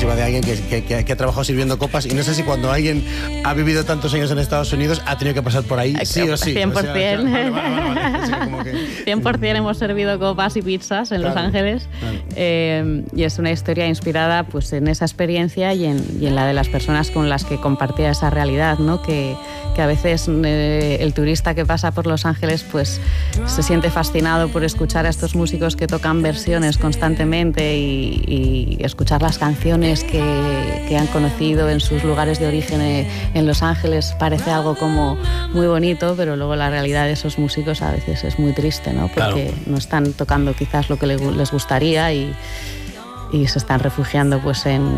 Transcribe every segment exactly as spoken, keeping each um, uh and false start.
exclusiva de alguien que, que, que, que ha trabajado sirviendo copas y no sé si cuando alguien ha vivido tantos años en Estados Unidos ha tenido que pasar por ahí, sí o sí. cien por ciento. O sea, o sea, vale, vale, vale, vale. Como que... cien por ciento hemos servido copas y pizzas en claro, Los Ángeles. Claro. Eh, y es una historia inspirada pues, en esa experiencia y en, y en la de las personas con las que compartía esa realidad, ¿no? Que, que a veces eh, el turista que pasa por Los Ángeles pues, se siente fascinado por escuchar a estos músicos que tocan versiones constantemente y, y escuchar las canciones que, que han conocido en sus lugares de origen eh, en Los Ángeles. Parece algo como muy bonito, pero luego la realidad de esos músicos a veces es muy triste, ¿no? Porque claro, no están tocando quizás lo que les gustaría y, y se están refugiando pues en,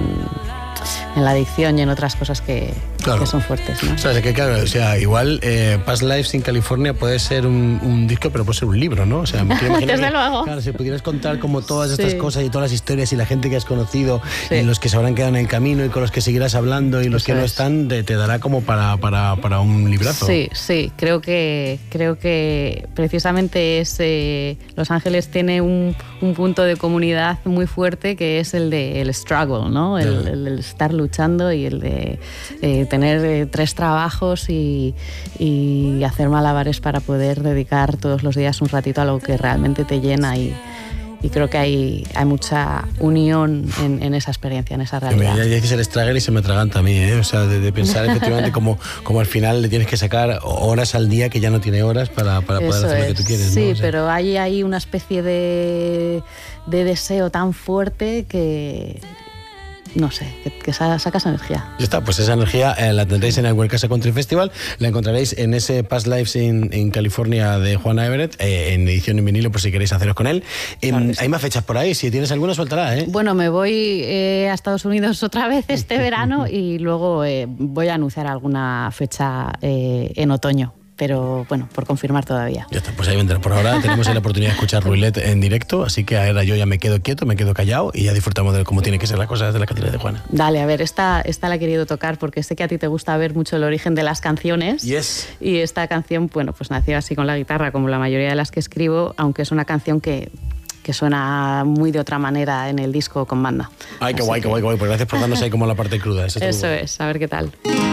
en la adicción y en otras cosas que, claro, que son fuertes, ¿no? O sea, que, claro, o sea igual eh, Past Lives in California puede ser un, un disco, pero puede ser un libro, ¿no? O sea, me quiero Desde que, luego. Claro, si pudieras contar como todas estas sí. cosas y todas las historias y la gente que has conocido sí. y los que se habrán quedado en el camino y con los que seguirás hablando y los Eso que no es. están, te, te dará como para, para, para un librazo. Sí, sí, creo que, creo que precisamente es, eh, Los Ángeles tiene un, un punto de comunidad muy fuerte que es el de el struggle, ¿no? El, yeah. el, el estar luchando y el de eh, tener eh, tres trabajos y, y hacer malabares para poder dedicar todos los días un ratito a lo que realmente te llena y, y creo que hay, hay mucha unión en, en esa experiencia, en esa realidad. Ya dices el struggle y se me atraganta a mí, ¿eh? O sea, de, de pensar efectivamente como, como al final le tienes que sacar horas al día que ya no tiene horas para, para poder hacer es. lo que tú quieres, Sí, ¿no? O sea, pero hay ahí una especie de, de deseo tan fuerte que... no sé, que, que sacas energía. Ya está, pues esa energía eh, la tendréis en el World Casa Country Festival, la encontraréis en ese Past Lives in, in California de Juana Everett, eh, en edición en vinilo por si queréis haceros con él. Eh, claro sí. Hay más fechas por ahí, si tienes alguna suéltala, ¿eh? Bueno, me voy eh, a Estados Unidos otra vez este verano y luego eh, voy a anunciar alguna fecha eh, en otoño. Pero bueno, por confirmar todavía. Ya está, pues ahí vendrá. Por ahora tenemos la oportunidad de escuchar Roulette en directo, así que ahora yo ya me quedo quieto, me quedo callado y ya disfrutamos de cómo tiene que ser la cosa desde la cantina de Juana. Dale, a ver, esta, esta la he querido tocar porque sé que a ti te gusta ver mucho el origen de las canciones. Yes. Y esta canción, bueno, pues nació así con la guitarra, como la mayoría de las que escribo, aunque es una canción que... que suena muy de otra manera en el disco con banda. Ay, qué guay, que... qué guay, qué guay. Pues gracias por darnos ahí como la parte cruda. Eso, Eso es, a ver qué tal.